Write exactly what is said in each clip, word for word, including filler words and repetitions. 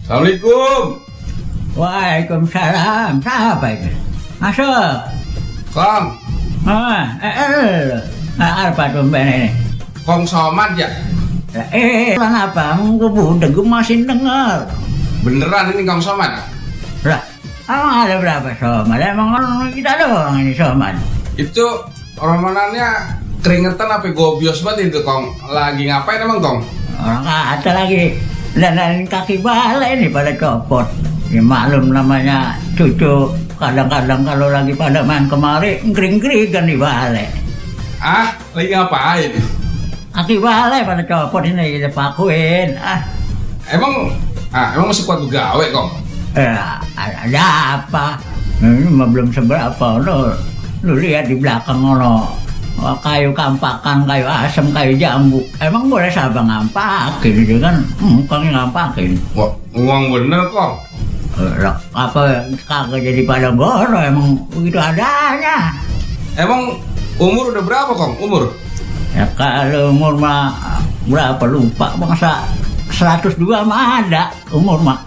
Assalamualaikum. Waalaikumsalam. Siapa itu? Masuk. Kong. Ah, eh, eh, apa tuh mbak ini? Kong Somad ya? Eh, kenapa? Gue udah gue masih denger. Beneran ini Kong Somad? Lah, emang ada berapa somad? Emang orang kita doang ini somad. Itu romanannya keringetan apa gobios banget itu Kong. Lagi ngapain emang Kong? Orang kata lagi dandanin kaki balai ini pada copot. Ya maklum namanya cucu. Kadang-kadang kalau lagi pada main kemari ngering-ngeringan di balai. Ah, lagi ngapain? Kaki balai pada copot ini kita pakuin. Ah, Emang ah emang masih kuat begawe Kong? ya, ada apa? Ini mah belum seberapa. Lo, lu lihat di belakang ono kayu kampakan, kayu asam, kayu jambu. Emang boleh sabang ngampakin itu kan? Hmm, kong ngampakin. Wah, uang bener Kong. Eh, apa kagak jadi pada goro emang begitu adanya. Emang umur udah berapa Kong? Umur? Ya kalau umur mah berapa lupa, masa seratus dua mah ada umur mah.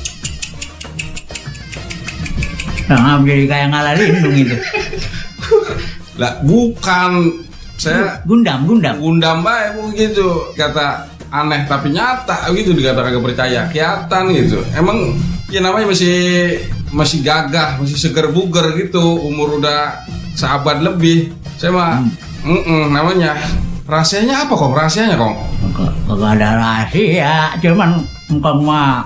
Nah, jadi kayak ngalah lindung itu. Lah bukan, saya Gundam, gundam. Gundam bae begitu, kata aneh tapi nyata gitu, dikata kagak percaya, kelihatan gitu. Emang ya namanya masih masih gagah, masih seger buger gitu, umur udah seabad lebih. Saya mah Hmm. mm-mm, namanya rahasianya apa Kong? Rahasianya Kong? Kagak ada rahasia, cuman engkau mah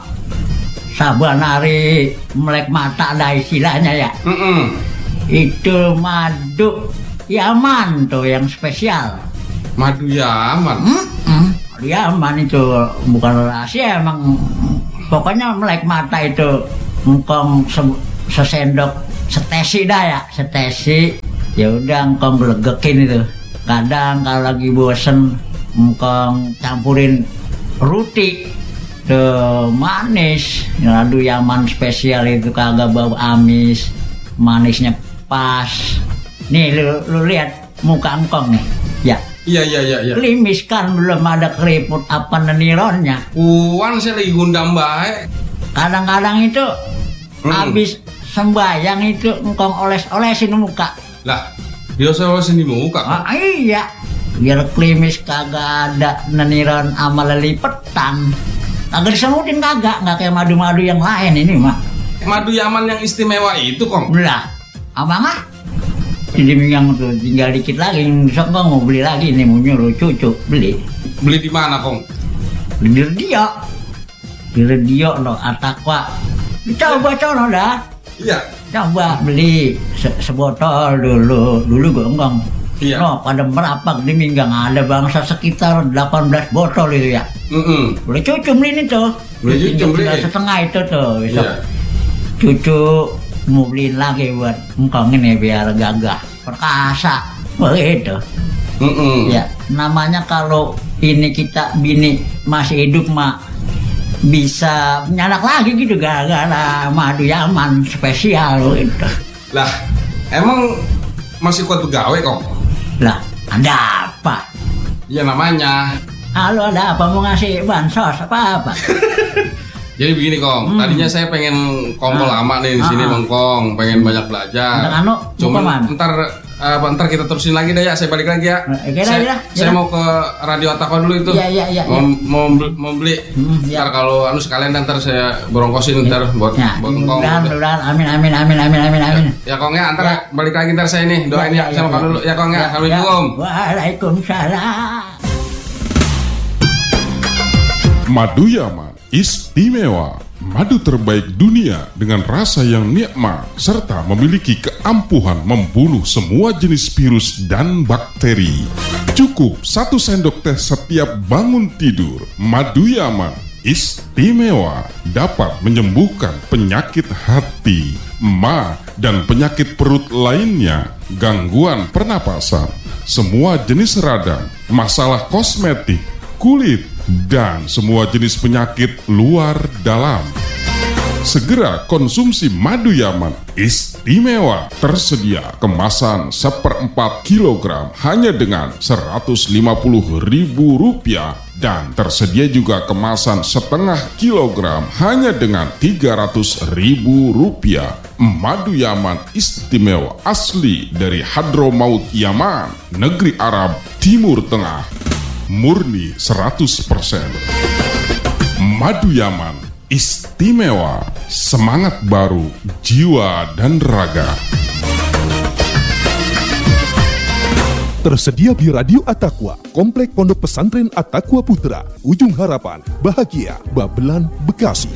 saban hari melek mata ada istilahnya ya. Mm-mm. Itu madu Yaman tuh yang spesial. Madu Yaman. Hmm? Yaman itu bukan rahasia emang. Pokoknya melek mata itu engkong se- sesendok setesi dah ya, setesi. Ya udah engkong gelegekin itu. Kadang kalau lagi bosen engkong campurin roti tuh manis. Madu Yaman spesial itu kagak bau amis, manisnya pas. Nih lu, lu lihat muka engkong nih. Ya. Iya iya iya iya. Klimis kan belum ada keriput apa nenironnya. Puan saya lagi Gundam bae. Kadang-kadang itu Hmm. habis sembayang itu engkong oles-olesin muka. Lah, dia saya sini muka. Ah, iya. Biar klimis kagak ada neniron sama lelipetan. Kagak disemutin kagak, nggak kayak madu-madu yang lain ini mah. Madu Yaman yang istimewa itu Kong. Belah, abang ah? Jadi yang tuh tinggal dikit lagi, besok gua mau beli lagi nih, mau nyuruh cucu beli. Beli di mana Kong? Beli di radio, di radio lo, Atakwa. Coba coba dah, Iya. coba beli se sebotol dulu, dulu gua enggak. Iya. No, pada merapak di Minggang ada bangsa sekitar delapan belas botol itu ya. Mm-mm. Boleh cucu beli ini tuh. Boleh cucu beli. Tinggal setengah itu tuh. Besok Iya. cucu mau beliin lagi buat engkong ini biar gagah, perkasa. Begitu. Mm-mm. Ya, namanya kalau ini kita bini masih hidup mah bisa nyanak lagi gitu gara-gara madu Yaman spesial gitu. Lah, emang masih kuat begawe Kong? Lah, ada apa? Ya namanya. Halo, ada apa mau ngasih bansos apa-apa? Jadi begini Kong, Hmm. tadinya saya pengen kongkol Ah. lama nih di sini Ah. Bang Kong, pengen banyak belajar. Dengan anu, Cuman mau kemana? ntar apa ntar kita terusin lagi dah ya, saya balik lagi ya. Eh, kira, saya, kira, saya kira. mau ke Radio Atakwa dulu itu. Iya, iya, iya, Mau, iya. mau, beli- mau beli. Hmm, iya. Ntar kalau anu sekalian ntar saya borongkosin ntar buat Ya, buat Kong. mudah-mudahan, mudah-mudahan, amin, amin, amin, amin, amin, amin. Ya Kong ya, ntar Ya. balik lagi ntar saya nih doain ya, saya makan dulu ya Kong ya. Assalamualaikum. Waalaikumsalam. Madu Yaman istimewa, madu terbaik dunia dengan rasa yang nikmat serta memiliki keampuhan membunuh semua jenis virus dan bakteri. Cukup satu sendok teh setiap bangun tidur. Madu Yaman istimewa, dapat menyembuhkan penyakit hati, ma, dan penyakit perut lainnya, gangguan pernapasan, semua jenis radang, masalah kosmetik, kulit, dan semua jenis penyakit luar dalam. Segera konsumsi Madu Yaman istimewa. Tersedia kemasan seperempat kilogram hanya dengan seratus lima puluh ribu rupiah. Dan tersedia juga kemasan setengah kilogram hanya dengan tiga ratus ribu rupiah. Madu Yaman istimewa asli dari Hadramaut Yaman, negeri Arab Timur Tengah. Murni seratus persen. Madu Yaman istimewa, semangat baru, jiwa dan raga. Tersedia di Radio At-Taqwa, Komplek Pondok Pesantren At-Taqwa Putra, Ujung Harapan, Bahagia, Babelan, Bekasi.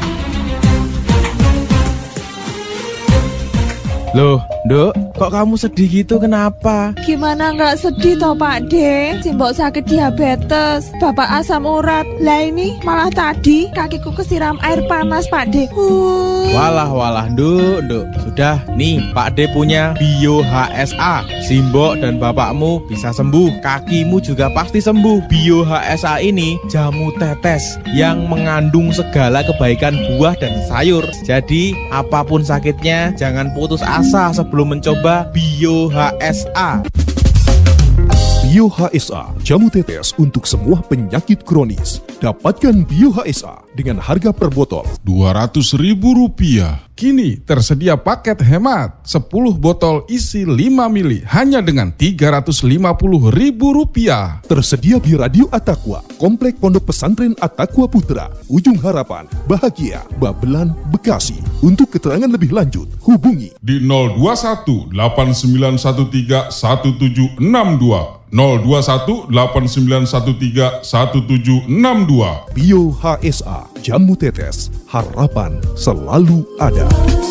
Loh, Nduk, kok kamu sedih gitu, kenapa? Gimana nggak sedih toh Pak De? Simbok sakit diabetes, bapak asam urat. Lah ini malah tadi kakiku kesiram air panas Pak De. Uh. Walah, walah, Nduk, Nduk. Sudah, nih Pak De punya Bio H S A. Simbok dan bapakmu bisa sembuh, kakimu juga pasti sembuh. Bio H S A ini jamu tetes yang mengandung segala kebaikan buah dan sayur. Jadi, apapun sakitnya, jangan putus asa sebelum mencoba Bio H S A. Bio H S A, jamu tetes untuk semua penyakit kronis. Dapatkan Bio H S A dengan harga per botol dua ratus ribu rupiah. Kini tersedia paket hemat sepuluh botol isi lima mili hanya dengan tiga ratus lima puluh ribu rupiah. Tersedia di Radio At-Taqwa, Komplek Pondok Pesantren At-Taqwa Putra, Ujung Harapan, Bahagia, Babelan, Bekasi. Untuk keterangan lebih lanjut, hubungi Di nol dua satu delapan sembilan satu tiga satu tujuh enam dua nol dua satu delapan sembilan satu tiga satu tujuh enam dua. Bio H S A, jamu tetes, harapan selalu ada.